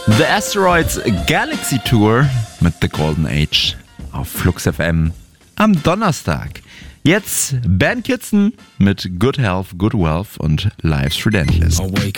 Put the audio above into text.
The Asteroids Galaxy Tour mit The Golden Age auf Flux FM am Donnerstag. Jetzt Ben Kitson mit Good Health, Good Wealth und Life's Relentless.